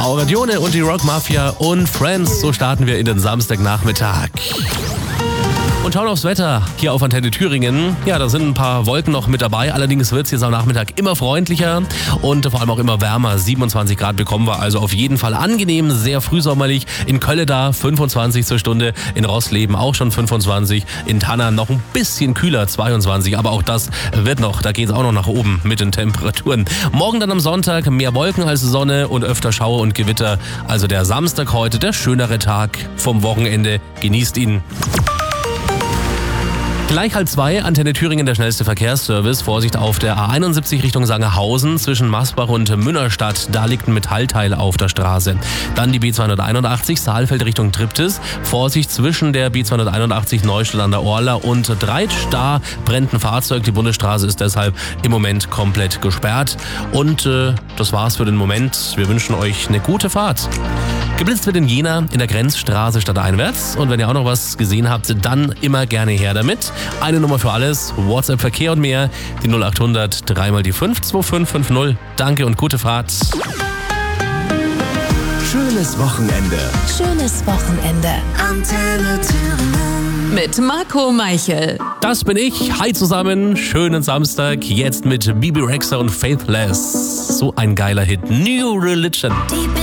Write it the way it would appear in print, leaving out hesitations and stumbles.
Auradione und die Rock Mafia und Friends. So starten wir in den Samstagnachmittag. Und schauen aufs Wetter hier auf Antenne Thüringen. Ja, da sind ein paar Wolken noch mit dabei. Allerdings wird es jetzt am Nachmittag immer freundlicher und vor allem auch immer wärmer. 27 Grad bekommen wir, also auf jeden Fall angenehm, sehr frühsommerlich. In Kölle da 25 zur Stunde, in Rossleben auch schon 25, in Tannern noch ein bisschen kühler, 22. Aber auch das wird noch, da geht es auch noch nach oben mit den Temperaturen. Morgen dann am Sonntag mehr Wolken als Sonne und öfter Schauer und Gewitter. Also der Samstag heute, der schönere Tag vom Wochenende. Genießt ihn. Gleich 1:30, Antenne Thüringen, der schnellste Verkehrsservice. Vorsicht auf der A71 Richtung Sangerhausen zwischen Masbach und Münnerstadt. Da liegt ein Metallteil auf der Straße. Dann die B281 Saalfeld Richtung Triptis. Vorsicht zwischen der B281 Neustadt an der Orla und Dreitsch. Da brennt ein Fahrzeug. Die Bundesstraße ist deshalb im Moment komplett gesperrt. Und das war's für den Moment. Wir wünschen euch eine gute Fahrt. Geblitzt wird in Jena in der Grenzstraße stadteinwärts. Und wenn ihr auch noch was gesehen habt, dann immer gerne her damit. Eine Nummer für alles, WhatsApp, Verkehr und mehr, die 0800 3 mal die 5 2550. Danke und gute Fahrt. Schönes Wochenende. Schönes Wochenende. Antenne Thüringen. Mit Marco Meichel. Das bin ich. Hi zusammen. Schönen Samstag. Jetzt mit Bibi Rexha und Faithless. So ein geiler Hit. New Religion.